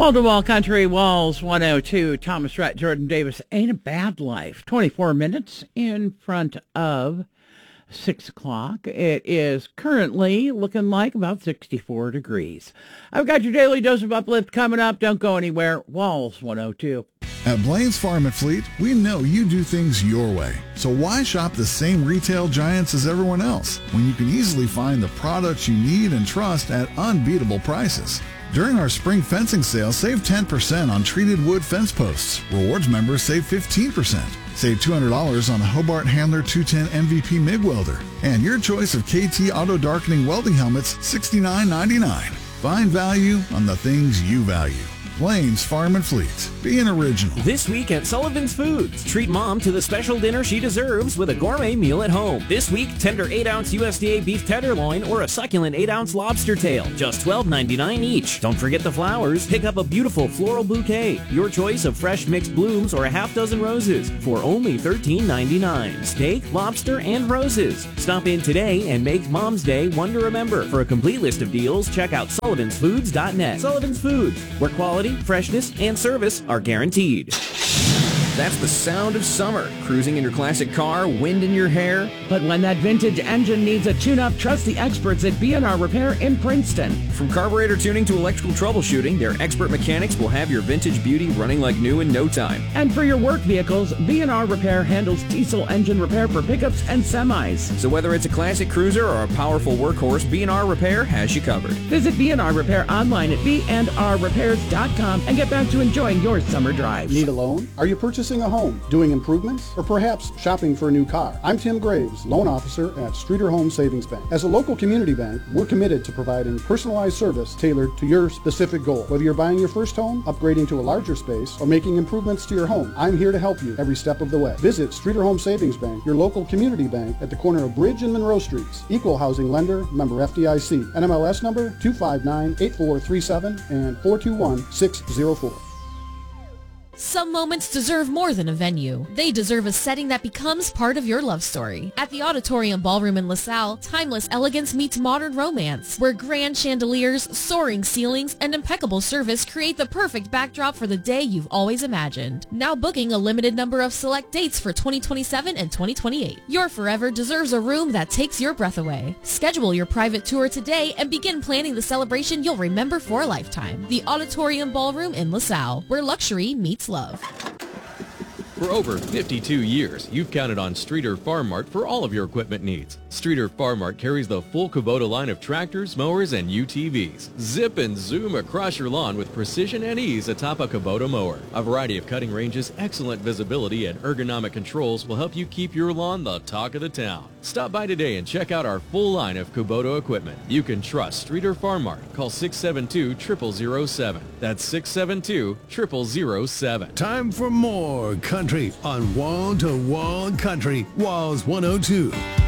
Wall-to-Wall Country, Walls 102, Thomas Rhett, Jordan Davis, Ain't a Bad Life. 24 minutes in front of 6 o'clock. It is currently looking like about 64 degrees. I've got your daily dose of uplift coming up. Don't go anywhere. Walls 102. At Blaine's Farm and Fleet, we know you do things your way. So why shop the same retail giants as everyone else when you can easily find the products you need and trust at unbeatable prices? During our spring fencing sale, save 10% on treated wood fence posts. Rewards members save 15%. Save $200 on the Hobart Handler 210 MVP MIG welder. And your choice of KT Auto Darkening welding helmets, $69.99. Find value on the things you value. Blaine's Farm and Fleet. Being original. This week at Sullivan's Foods, treat mom to the special dinner she deserves with a gourmet meal at home. This week, tender 8-ounce USDA beef tenderloin or a succulent 8-ounce lobster tail, just $12.99 each. Don't forget the flowers. Pick up a beautiful floral bouquet, your choice of fresh mixed blooms or a half dozen roses for only $13.99. Steak, lobster, and roses. Stop in today and make Mom's Day one to remember. For a complete list of deals, check out sullivansfoods.net. Sullivan's Foods, where quality, freshness, and service are guaranteed. That's the sound of summer. Cruising in your classic car, wind in your hair. But when that vintage engine needs a tune-up, trust the experts at B&R Repair in Princeton. From carburetor tuning to electrical troubleshooting, their expert mechanics will have your vintage beauty running like new in no time. And for your work vehicles, B&R Repair handles diesel engine repair for pickups and semis. So whether it's a classic cruiser or a powerful workhorse, B&R Repair has you covered. Visit B&R Repair online at bnrrepairs.com and get back to enjoying your summer drive. Need a loan? Are you purchasing a home, doing improvements, or perhaps shopping for a new car? I'm Tim Graves, loan officer at Streeter Home Savings Bank. As a local community bank, we're committed to providing personalized service tailored to your specific goal. Whether you're buying your first home, upgrading to a larger space, or making improvements to your home, I'm here to help you every step of the way. Visit Streeter Home Savings Bank, your local community bank at the corner of Bridge and Monroe Streets. Equal housing lender, member FDIC. NMLS number 2598437 and 421604. Some moments deserve more than a venue. They deserve a setting that becomes part of your love story. At the Auditorium Ballroom in LaSalle, timeless elegance meets modern romance, where grand chandeliers, soaring ceilings, and impeccable service create the perfect backdrop for the day you've always imagined. Now booking a limited number of select dates for 2027 and 2028. Your forever deserves a room that takes your breath away. Schedule your private tour today and begin planning the celebration you'll remember for a lifetime. The Auditorium Ballroom in LaSalle, where luxury meets love. For over 52 years, you've counted on Streeter Farm Mart for all of your equipment needs. Streeter Farm Mart carries the full Kubota line of tractors, mowers, and UTVs. Zip and zoom across your lawn with precision and ease atop a Kubota mower. A variety of cutting ranges, excellent visibility, and ergonomic controls will help you keep your lawn the talk of the town. Stop by today and check out our full line of Kubota equipment. You can trust Streeter Farm Mart. Call 672-0007. That's 672-0007. Time for more country on Wall to Wall Country, Walls 102.